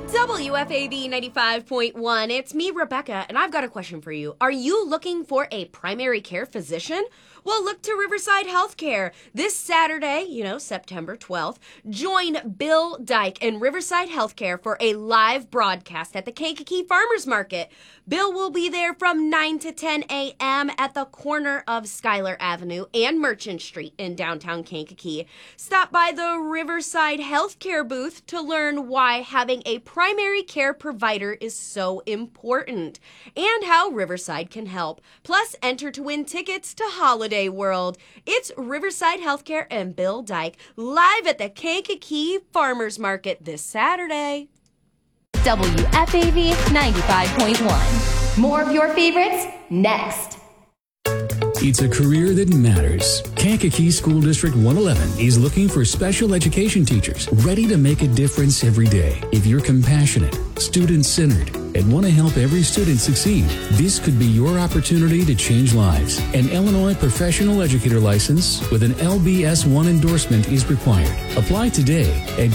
WFAB 95.1. It's me, Rebecca, and I've got a question for you. Are you looking for a primary care physician? Well, look to Riverside Healthcare. This Saturday, September 12th, join Bill Dyke and Riverside Healthcare for a live broadcast at the Kankakee Farmers Market. Bill will be there from 9 to 10 a.m. at the corner of Schuyler Avenue and Merchant Street in downtown Kankakee. Stop by the Riverside Healthcare booth to learn why having a primary care provider is so important and how Riverside can help. Plus, enter to win tickets to Holiday World. It's Riverside Healthcare and Bill Dyke live at the Kankakee Farmers Market this Saturday. WFAV 95.1. More of your favorites next. It's a career that matters. Kankakee School District 111 is looking for special education teachers ready to make a difference every day. If you're compassionate, student-centered, and want to help every student succeed, this could be your opportunity to change lives. An Illinois professional educator license with an LBS-1 endorsement is required. Apply today at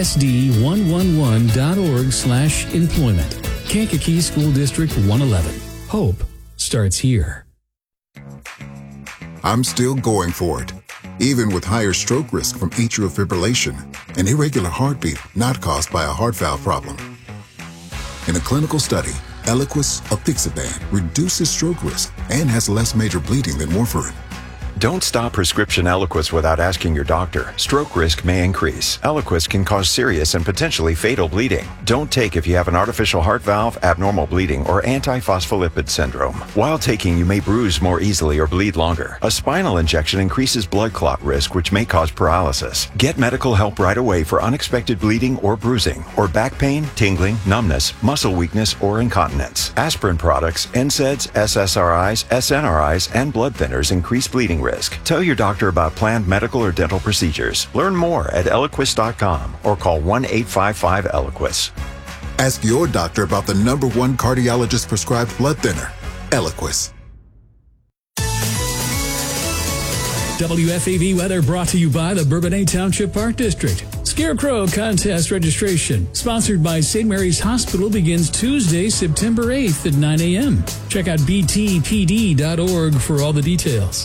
ksd111.org/employment. Kankakee School District 111. Hope starts here. I'm still going for it, even with higher stroke risk from atrial fibrillation, an irregular heartbeat not caused by a heart valve problem. In a clinical study, Eliquis apixaban reduces stroke risk and has less major bleeding than warfarin. Don't stop prescription Eliquis without asking your doctor. Stroke risk may increase. Eliquis can cause serious and potentially fatal bleeding. Don't take if you have an artificial heart valve, abnormal bleeding, or antiphospholipid syndrome. While taking, you may bruise more easily or bleed longer. A spinal injection increases blood clot risk, which may cause paralysis. Get medical help right away for unexpected bleeding or bruising, or back pain, tingling, numbness, muscle weakness, or incontinence. Aspirin products, NSAIDs, SSRIs, SNRIs, and blood thinners increase bleeding risk. Tell your doctor about planned medical or dental procedures. Learn more at Eliquis.com or call 1-855-ELIQUIS. Ask your doctor about the #1 cardiologist prescribed blood thinner, Eliquis. WFAV weather brought to you by the Bourbonnais Township Park District. Scarecrow contest registration, sponsored by St. Mary's Hospital, begins Tuesday, September 8th at 9 a.m. Check out btpd.org for all the details.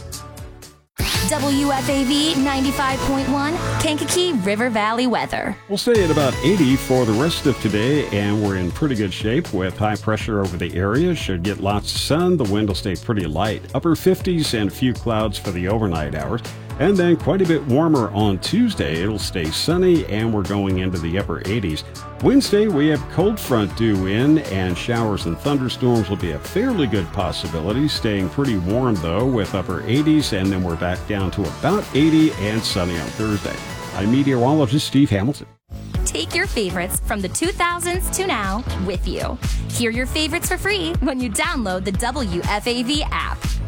WFAV 95.1, Kankakee River Valley weather. We'll stay at about 80 for the rest of today, and we're in pretty good shape with high pressure over the area. Should get lots of sun. The wind will stay pretty light. Upper 50s and a few clouds for the overnight hours. And then quite a bit warmer on Tuesday. It'll stay sunny, and we're going into the upper 80s. Wednesday, we have cold front due in, and showers and thunderstorms will be a fairly good possibility. Staying pretty warm, though, with upper 80s, and then we're back down to about 80 and sunny on Thursday. I'm meteorologist Steve Hamilton. Take your favorites from the 2000s to now with you. Hear your favorites for free when you download the WFAV app.